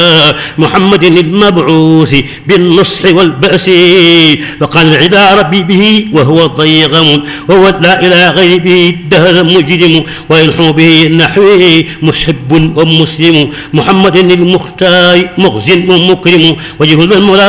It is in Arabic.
محمد المبعوث بالنصح والبأس، وقال العدا ربي به وهو الضيغم، وهو لا إله غير به الدهر مجرم، ويلحم به نحوه محب ومسلم، محمد المختار مخزن ومكرم، وجه المراد